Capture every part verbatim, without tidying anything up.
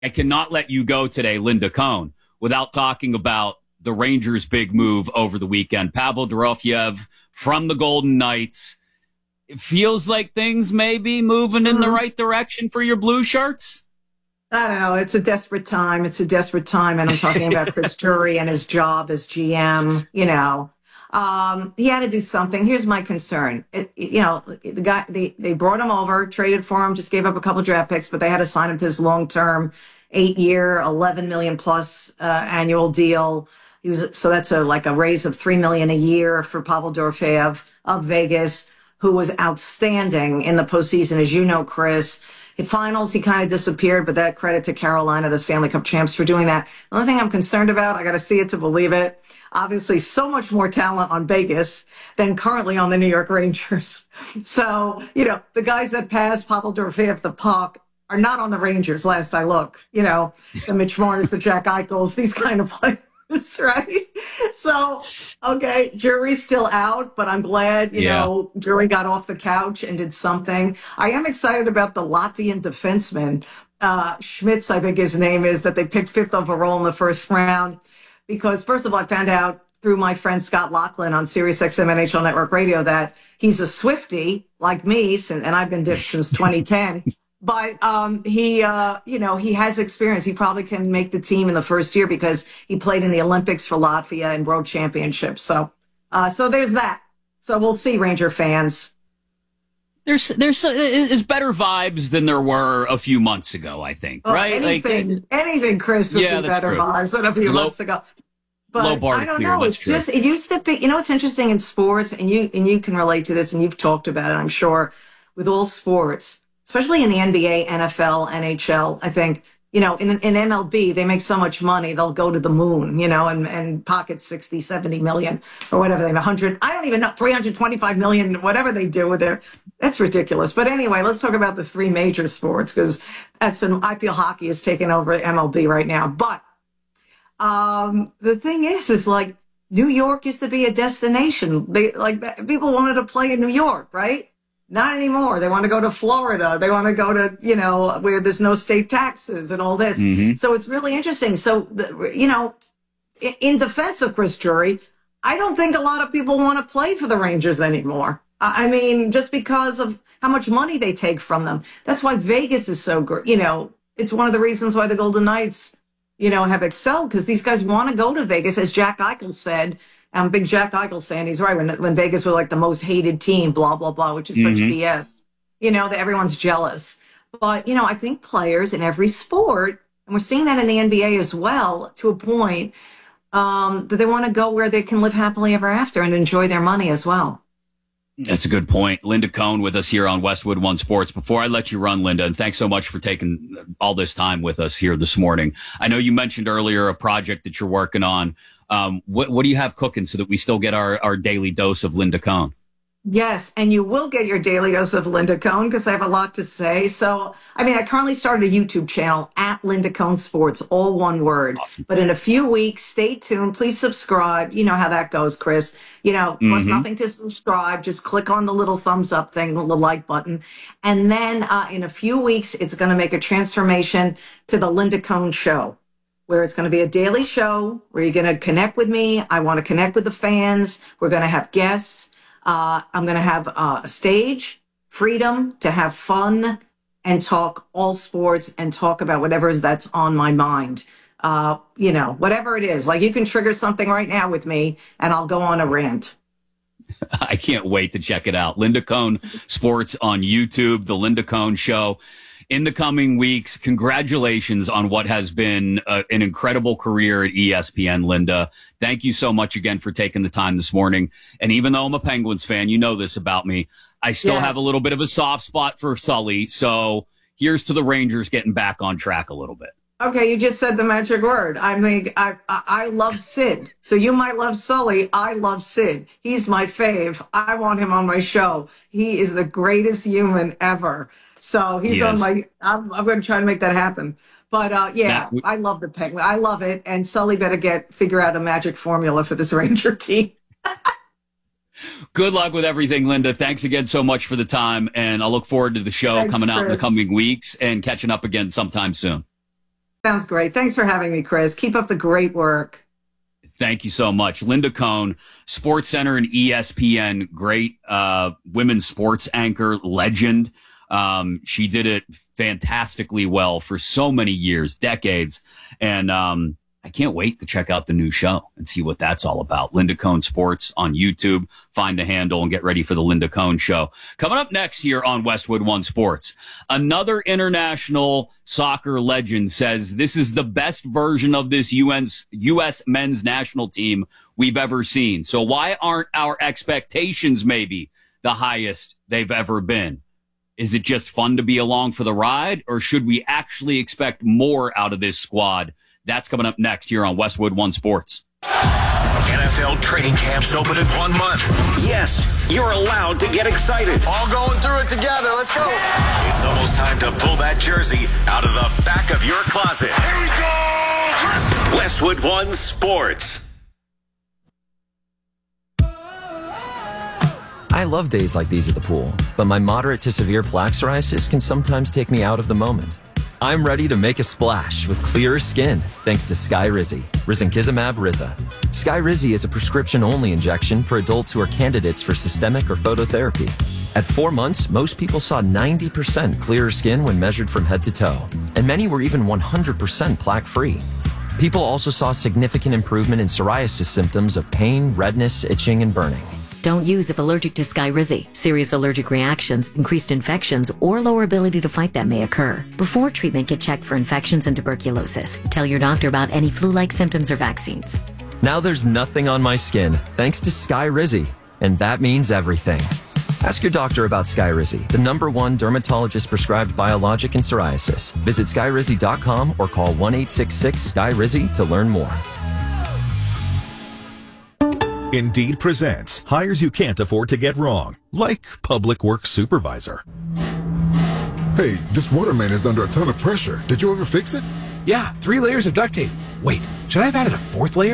I cannot let you go today, Linda Cohn, without talking about the Rangers' big move over the weekend. Pavel Dorofeyev from the Golden Knights. It feels like things may be moving in mm-hmm. the right direction for your Blue Shirts. I don't know. It's a desperate time. It's a desperate time. And I'm talking about Chris Drury and his job as G M. You know, um, he had to do something. Here's my concern. It, you know, the guy, they, they brought him over, traded for him, just gave up a couple draft picks, but they had to sign him to his long-term, eight-year, eleven million plus uh, annual deal. He was so that's a like a raise of three million a year for Pavel Dorofeyev of Vegas, who was outstanding in the postseason, as you know, Chris. In finals, he kind of disappeared, but that credit to Carolina, the Stanley Cup champs, for doing that. The only thing I'm concerned about, I got to see it to believe it. Obviously, so much more talent on Vegas than currently on the New York Rangers. So, you know, the guys that passed Pavel Dorofeyev the puck are not on the Rangers, last I look. You know, the Mitch Marners, the Jack Eichels, these kind of players. Right. So, okay, Drury's still out, but I'm glad, you yeah. know, Drury got off the couch and did something. I am excited about the Latvian defenseman, uh, Schmitz, I think his name is, that they picked fifth overall in the first round. Because, first of all, I found out through my friend Scott Laughlin on Sirius X M N H L Network Radio that he's a Swiftie like me, and, and I've been dipped since twenty ten. But um, he, uh, you know, he has experience. He probably can make the team in the first year because he played in the Olympics for Latvia and World Championships. So, uh, so there's that. So we'll see, Ranger fans. There's there's is better vibes than there were a few months ago, I think. Oh, right? Anything, like, anything, Chris, would yeah, be better true. vibes than a few low, months ago. But low bar I don't clear, know. That's It's true. just it used to be. You know, it's interesting in sports, and you and you can relate to this, and you've talked about it, I'm sure, with all sports. Especially in the N B A, N F L, N H L, I think, you know, in, in M L B, they make so much money, they'll go to the moon, you know, and, and pocket sixty, seventy million or whatever they have, one hundred, I don't even know, three hundred twenty-five million, whatever they do with their, that's ridiculous. But anyway, let's talk about the three major sports because that's been, I feel hockey is taking over M L B right now. But um, the thing is, is like New York used to be a destination. They like people wanted to play in New York, right? Not anymore. They want to go to Florida. They want to go to, you know, where there's no state taxes and all this. Mm-hmm. So it's really interesting. So, the, you know, in, in defense of Chris Drury, I don't think a lot of people want to play for the Rangers anymore. I mean, just because of how much money they take from them. That's why Vegas is so great. You know, it's one of the reasons why the Golden Knights, you know, have excelled because these guys want to go to Vegas, as Jack Eichel said. I'm a big Jack Eichel fan. He's right. When when Vegas were like the most hated team, blah, blah, blah, which is mm-hmm. such B S, you know, that everyone's jealous. But, you know, I think players in every sport, and we're seeing that in the N B A as well, to a point, um, that they want to go where they can live happily ever after and enjoy their money as well. That's a good point. Linda Cohn with us here on Westwood One Sports. Before I let you run, Linda, and thanks so much for taking all this time with us here this morning. I know you mentioned earlier a project that you're working on. Um, what, what do you have cooking so that we still get our, our daily dose of Linda Cohn? Yes, and you will get your daily dose of Linda Cohn because I have a lot to say. So, I mean, I currently started a YouTube channel at Linda Cohn Sports, all one word. Awesome. But in a few weeks, stay tuned. Please subscribe. You know how that goes, Chris. You know, mm-hmm. costs nothing to subscribe. Just click on the little thumbs up thing, the like button. And then uh, in a few weeks, it's going to make a transformation to the Linda Cohn Show, where it's going to be a daily show where you're going to connect with me. I want to connect with the fans. We're going to have guests. Uh, I'm going to have uh, a stage, freedom to have fun and talk all sports and talk about whatever is that's on my mind. Uh, you know, whatever it is, like you can trigger something right now with me and I'll go on a rant. I can't wait to check it out. Linda Cohn Sports on YouTube, The Linda Cohn Show. In the coming weeks, congratulations on what has been uh, an incredible career at E S P N, Linda. Thank you so much again for taking the time this morning. And even though I'm a Penguins fan, you know this about me, I still yes. have a little bit of a soft spot for Sully. So here's to the Rangers getting back on track a little bit. Okay, you just said the magic word. I mean, I, I I love Sid. So you might love Sully. I love Sid. He's my fave. I want him on my show. He is the greatest human ever. So he's yes. on my, I'm, I'm going to try to make that happen. But uh, yeah, w- I love the Penguin. I love it. And Sully better get, figure out a magic formula for this Ranger team. Good luck with everything, Linda. Thanks again so much for the time. And I'll look forward to the show Thanks, coming out Chris. in the coming weeks and catching up again sometime soon. Sounds great. Thanks for having me, Chris. Keep up the great work. Thank you so much. Linda Cohn, Sports Center and E S P N, great uh, women's sports anchor, legend. Um, she did it fantastically well for so many years, decades. And um, I can't wait to check out the new show and see what that's all about. Linda Cohn Sports on YouTube. Find the handle and get ready for the Linda Cohn Show. Coming up next here on Westwood One Sports, another international soccer legend says this is the best version of this U S, U S men's national team we've ever seen. So why aren't our expectations maybe the highest they've ever been? Is it just fun to be along for the ride, or should we actually expect more out of this squad? That's coming up next here on Westwood One Sports. N F L training camps open in one month. Yes, you're allowed to get excited. All going through it together. Let's go. It's almost time to pull that jersey out of the back of your closet. Here we go. Westwood One Sports. I love days like these at the pool, but my moderate to severe plaque psoriasis can sometimes take me out of the moment. I'm ready to make a splash with clearer skin thanks to Skyrizi, risankizumab Riza. Skyrizi is a prescription-only injection for adults who are candidates for systemic or phototherapy. At four months, most people saw ninety percent clearer skin when measured from head to toe, and many were even one hundred percent plaque-free. People also saw significant improvement in psoriasis symptoms of pain, redness, itching, and burning. Don't use if allergic to Skyrizi. Serious allergic reactions, increased infections, or lower ability to fight them may occur. Before treatment, get checked for infections and tuberculosis. Tell your doctor about any flu-like symptoms or vaccines. Now there's nothing on my skin thanks to Skyrizi, and that means everything. Ask your doctor about Skyrizi, the number one dermatologist-prescribed biologic in psoriasis. Visit skyrizi dot com or call one eight six six Skyrizi to learn more. Indeed presents hires you can't afford to get wrong, like public works supervisor. Hey, this waterman is under a ton of pressure. Did you ever fix it? Yeah, three layers of duct tape. Wait, should I have added a fourth layer?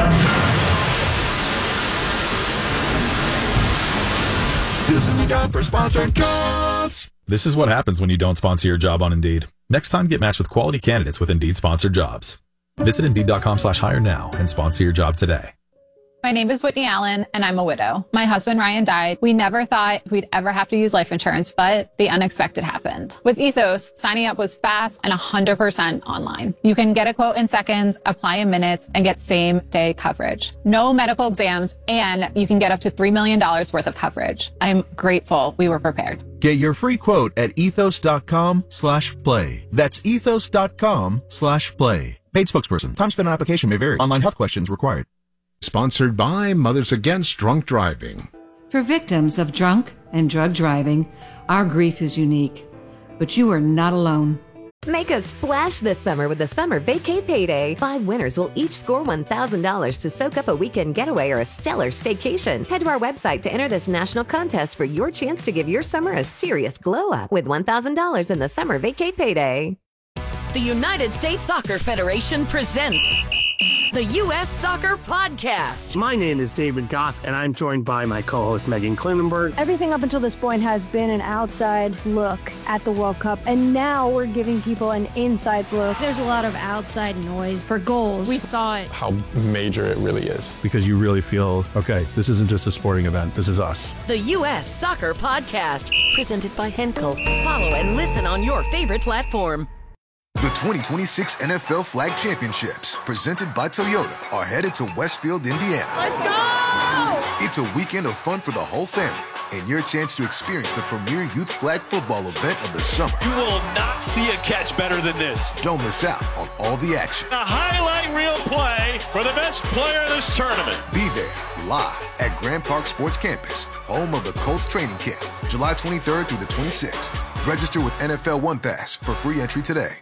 This is the time for sponsored jobs. This is what happens when you don't sponsor your job on Indeed. Next time, get matched with quality candidates with Indeed sponsored jobs. Visit Indeed dot com slash hire now and sponsor your job today. My name is Whitney Allen, and I'm a widow. My husband, Ryan, died. We never thought we'd ever have to use life insurance, but the unexpected happened. With Ethos, signing up was fast and one hundred percent online. You can get a quote in seconds, apply in minutes, and get same-day coverage. No medical exams, and you can get up to three million dollars worth of coverage. I'm grateful we were prepared. Get your free quote at ethos dot com slash play. That's ethos dot com slash play. Paid spokesperson. Time spent on application may vary. Online health questions required. Sponsored by Mothers Against Drunk Driving. For victims of drunk and drug driving, our grief is unique, but you are not alone. Make a splash this summer with the Summer Vacay Payday. Five winners will each score one thousand dollars to soak up a weekend getaway or a stellar staycation. Head to our website to enter this national contest for your chance to give your summer a serious glow up with one thousand dollars in the Summer Vacay Payday. The United States Soccer Federation presents the U S Soccer Podcast. My name is David Goss, and I'm joined by my co-host Megan Klinenberg. Everything up until this point has been an outside look at the World Cup, and now we're giving people an inside look. There's a lot of outside noise for goals. We thought how major it really is. Because you really feel, okay, this isn't just a sporting event, this is us. The U S Soccer Podcast, presented by Henkel. Follow and listen on your favorite platform. The twenty twenty-six N F L Flag Championships, presented by Toyota, are headed to Westfield, Indiana. Let's go! It's a weekend of fun for the whole family, and your chance to experience the premier youth flag football event of the summer. You will not see a catch better than this. Don't miss out on all the action. A highlight reel play for the best player in this tournament. Be there, live at Grand Park Sports Campus, home of the Colts training camp, July twenty-third through the twenty-sixth. Register with N F L One Pass for free entry today.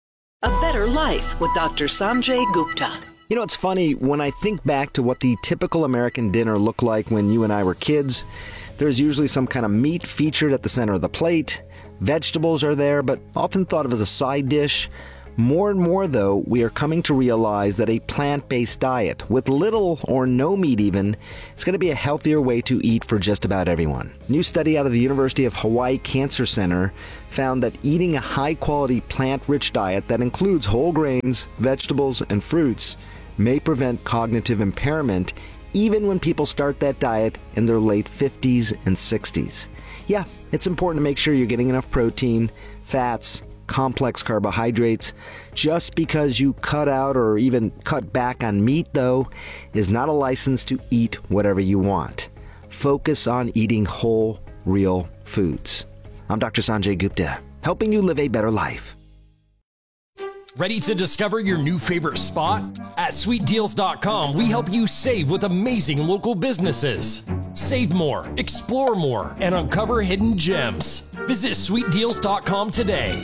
A Better Life with Doctor Sanjay Gupta. You know, it's funny, when I think back to what the typical American dinner looked like when you and I were kids, there's usually some kind of meat featured at the center of the plate. Vegetables are there, but often thought of as a side dish. More and more, though, we are coming to realize that a plant-based diet, with little or no meat even, is going to be a healthier way to eat for just about everyone. A new study out of the University of Hawaii Cancer Center found that eating a high-quality plant-rich diet that includes whole grains, vegetables, and fruits may prevent cognitive impairment even when people start that diet in their late fifties and sixties. Yeah, it's important to make sure you're getting enough protein, fats, complex carbohydrates. Just because you cut out or even cut back on meat, though, is not a license to eat whatever you want. Focus on eating whole, real foods. I'm Doctor Sanjay Gupta, helping you live a better life. Ready to discover your new favorite spot? At sweet deals dot com, we help you save with amazing local businesses. Save more, explore more, and uncover hidden gems. Visit sweet deals dot com today.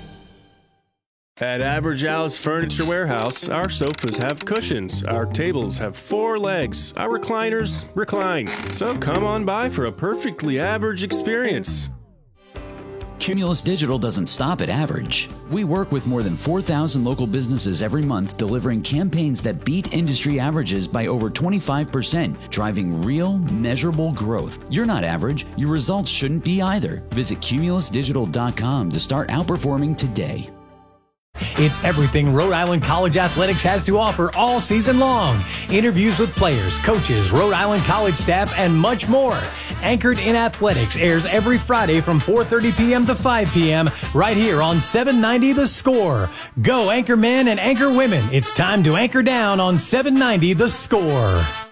At Average Al's Furniture Warehouse, our sofas have cushions, our tables have four legs, our recliners recline. So come on by for a perfectly average experience. Cumulus Digital doesn't stop at average. We work with more than four thousand local businesses every month, delivering campaigns that beat industry averages by over twenty-five percent, driving real, measurable growth. You're not average. Your results shouldn't be either. Visit cumulus digital dot com to start outperforming today. It's everything Rhode Island College Athletics has to offer all season long. Interviews with players, coaches, Rhode Island College staff, and much more. Anchored in Athletics airs every Friday from four thirty p.m. to five p.m. right here on seven ninety The Score. Go Anchor Men and Anchor Women. It's time to anchor down on seven ninety The Score.